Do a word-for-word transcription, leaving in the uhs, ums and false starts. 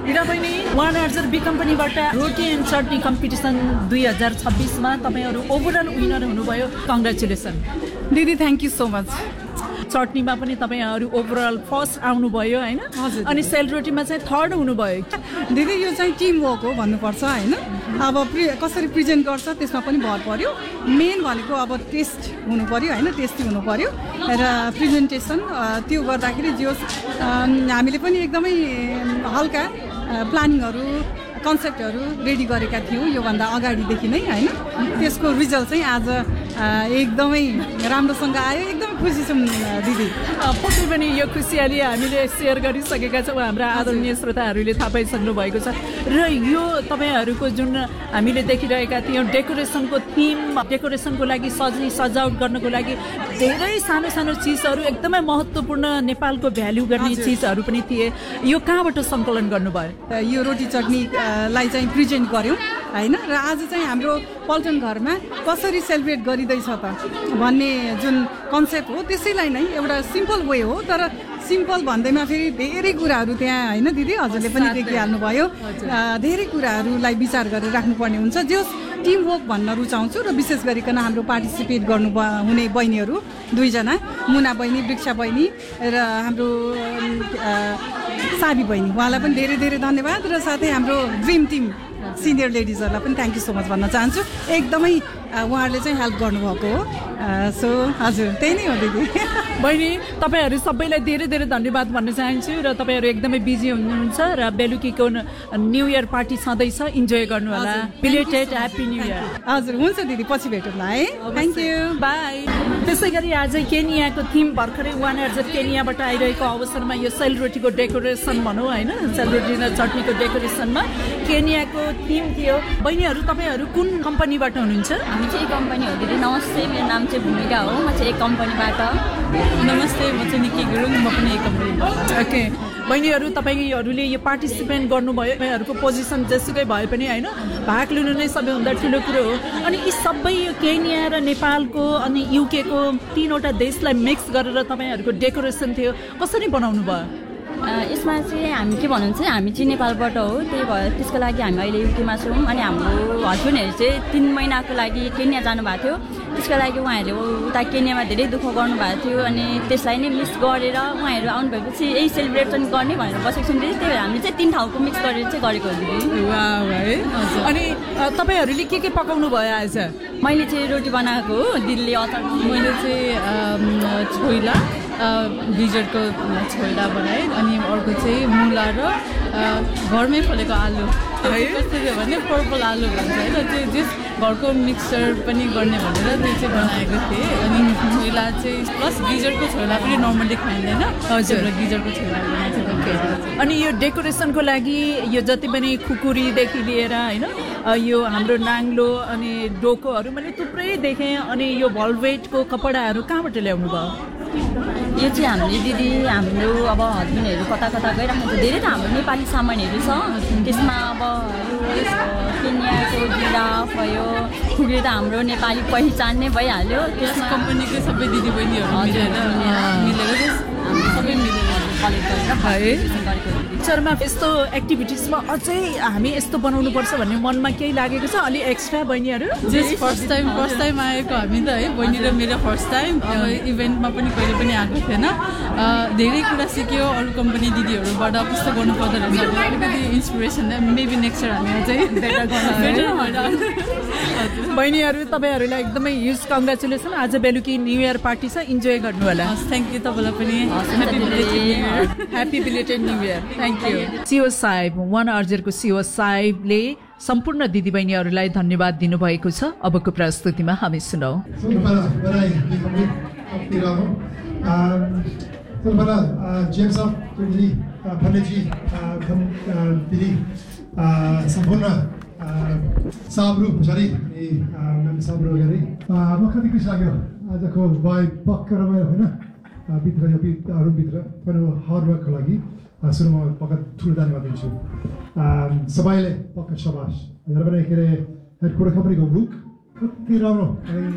हिरा बहिनी one अर्जर be कम्पनीबाट रोटी and chutney competition दुई हजार छब्बिसमा तपाईँहरू ओभरअल विनर हुनुभयो कङ्ग्रेचुलेसन दिदी थ्याङ्क यू सो मच चटनीमा पनि तपाईँहरू ओभरअल फर्स्ट आउनुभयो होइन अनि सेलरोटीमा चाहिँ थर्ड हुनुभयो दिदी यो चाहिँ टिम वर्क हो भन्नुपर्छ होइन अब प्रि कसरी प्रेजेन्ट गर्छ त्यसमा पनि भर पर्यो मेन भनेको अब टेस्ट हुनु पर्यो होइन टेस्टी हुनु पर्यो र प्रेजेन्टेसन त्यो गर्दाखेरि जो हामीले पनि एकदमै हल्का प्लानिङहरू कन्सेप्टहरू रेडी गरेका थियौँ योभन्दा अगाडिदेखि नै होइन त्यसको रिजल्ट चाहिँ आज एकदमै राम्रोसँग आयो एकदमै खुसी छौँ दिदी पक्कै पनि यो खुसियाली हामीले सेयर गरिसकेका छौँ हाम्रा आदरणीय श्रोताहरूले थाहा पाइसक्नु भएको छ र यो तपाईँहरूको जुन हामीले देखिरहेका थियौँ डेकोरेसनको थिम डेकोरेसनको लागि सजी सजावट गर्नको लागि धेरै सानो सानो चिजहरू एकदमै महत्त्वपूर्ण नेपालको भ्याल्यु गर्ने चिजहरू पनि थिए यो कहाँबाट सङ्कलन गर्नुभयो यो रोटी चटनी लाई चाहिँ प्रेजेन्ट गर्यौँ होइन र आज चाहिँ हाम्रो पल्टन घरमा कसरी सेलिब्रेट गरिँदैछ त भन्ने जुन कन्सेप्ट हो त्यसैलाई नै एउटा सिम्पल वे हो तर सिम्पल भन्दैमा फेरि धेरै कुराहरू त्यहाँ होइन दिदी हजुरले पनि देखिहाल्नुभयो धेरै कुराहरूलाई विचार गरेर राख्नुपर्ने हुन्छ जो टिम वर्क भन्न रुचाउँछु र विशेष गरिकन हाम्रो पार्टिसिपेट गर्नु हुने बहिनीहरू दुईजना मुना बहिनी वृक्षा बहिनी र हाम्रो साबी बहिनी उहाँलाई पनि धेरै धेरै धन्यवाद र साथै हाम्रो ड्रिम टिम सिनियर लेडिजहरूलाई पनि थ्याङ्क यू सो मच भन्न चाहन्छु एकदमै उहाँहरूले चाहिँ हेल्प गर्नुभएको हो सो हजुर त्यही नै हो दिदी बहिनी तपाईँहरू सबैलाई धेरै धेरै धन्यवाद भन्न चाहन्छु र तपाईँहरू एकदमै बिजी हुनुहुन्छ र बेलुकीको न्यू इयर पार्टी छँदैछ इन्जोय गर्नु होला बिलेटेड ह्याप्पी न्यू इयर हजुर हुन्छ दिदी पछि भेटौँला है थ्याङ्क यू बाई त्यसै गरी आज केनियाको थिम भर्खरै वान अर्जर केनियाबाट आइरहेको अवसरमा यो सेलरोटीको डेकोरेसन भनौँ होइन सेलरोटी र चटनीको डेकोरेसनमा केनियाको थिम थियो बहिनीहरू तपाईँहरू कुन कम्पनीबाट हुनुहुन्छ हामी चाहिँ एक कम्पनी हो दिदी नमस्ते मेरो नाम चाहिँ भूमिका हो म चाहिँ एक कम्पनीबाट नमस्ते म चाहिँ निकी गुरुङ म पनि एक कम्पनीबाट ओके बहिनीहरू तपाईँहरूले यो पार्टिसिपेट गर्नुभयो तपाईँहरूको पोजिसन जेसुकै भए पनि होइन भाग लिनु नै सबैभन्दा ठुलो कुरो हो अनि यी सबै यो केनिया र नेपालको अनि युकेको तिनवटा देशलाई मिक्स गरेर तपाईँहरूको डेकोरेसन थियो कसरी बनाउनु भयो यसमा चाहिँ हामी के भन्नुहुन्छ चाहिँ हामी चाहिँ नेपालबाट हो त्यही भएर त्यसको लागि हामी अहिले युकेमा छौँ अनि हाम्रो हस्बेन्डहरू चाहिँ तिन महिनाको लागि केनिया जानुभएको थियो त्यसको लागि उहाँहरूले उता केनियामा धेरै दुःख गर्नुभएको थियो अनि त्यसलाई नै मिक्स गरेर उहाँहरू आउनु भएपछि यही सेलिब्रेसन गर्ने भनेर बसेको छौँ त्यही भएर हामीले चाहिँ तिन ठाउँको मिक्स गरेर चाहिँ गरेको हो है अनि तपाईँहरूले के के पकाउनु भयो आज मैले चाहिँ रोटी बनाएको हो दिदीले अचार मैले चाहिँ छोइला भिजरको छोइला बनाएँ अनि अर्को चाहिँ मुला र घरमै फलेको आलु कसरी भने पर्पल आलु भन्छ होइन त्यो जस घरको मिक्सचर पनि गर्ने भनेर त्यो चाहिँ बनाएको थिएँ अनि छोइला चाहिँ प्लस गिजरको छोइला पनि नर्मली खाइँदैन हजुर गिजरको छोइला बनाएको थिएँ अनि यो डेकोरेसनको लागि यो जति पनि खुकुरीदेखि लिएर होइन यो हाम्रो नाङ्लो अनि डोकोहरू मैले थुप्रै देखेँ अनि यो भल्भेटको कपडाहरू कहाँबाट ल्याउनु भयो यो चाहिँ हामीले दिदी हाम्रो अब हस्बेन्डहरू कता कता गइराख्नुहुन्छ धेरै त हाम्रो नेपाली सामानहरू छ त्यसमा अब केनियाको जिराफ भयो खुकुरी त हाम्रो नेपाली पहिचान नै भइहाल्यो त्यसमा कम्पनीकै सबै दिदी बहिनीहरू मिलेर सबै मिलेर है पिक्चरमा यस्तो एक्टिभिटिजमा अझै हामी यस्तो बनाउनुपर्छ भन्ने मनमा केही लागेको छ अलि एक्स्ट्रा बहिनीहरू just first time first time आएको हामी त है बहिनी र मेरो फर्स्ट टाइम अब इभेन्टमा पनि कहिले पनि आएको थिएन धेरै कुरा सिक्यो अरू कम्पनी दिदीहरूबाट कस्तो गर्नु पर्दो रहेछ अलिकति इन्सपिरेसन मेबी नेक्स्ट इयर हामी चाहिँ बहिनीहरू तपाईँहरूलाई एकदमै ह्युज कङ्ग्रेचुलेसन आज बेलुकी न्यू इयर पार्टी छ इन्जोय गर्नु होला थ्याङ्क यू तपाईँलाई पनि happy belated new year thank you CO साहेब वान अर्जरको सिओ साहेबले सम्पूर्ण दिदीबहिनीहरूलाई धन्यवाद दिनुभएको छ अबको प्रस्तुतिमा हामी सुनौ सम्पूर्ण साब्रु सरी साब्रु गरी म कति खुसी लाग्यो आजको भाइ पक्का रमाइलो होइन भित्र यो रुमभित्र पनि हार्डवर्कको लागि सुरुमा पक्का ठुलो धन्यवाद दिन्छु सबैले पक्का सबास यहाँ पनि के अरे हेडक्वार्टर कम्पनीको बुक कति राम्रो